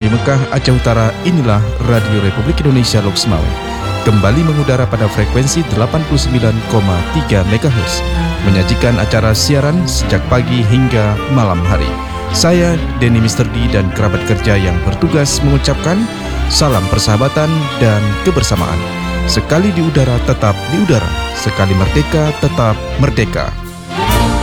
Mekah, Aceh Utara, inilah Radio Republik Indonesia Loksmawe. Kembali mengudara pada frekuensi 89,3 MHz, menyajikan acara siaran sejak pagi hingga malam hari. Saya, Denny Mr. D dan kerabat kerja yang bertugas mengucapkan salam persahabatan dan kebersamaan. Sekali di udara, tetap di udara. Sekali merdeka, tetap merdeka.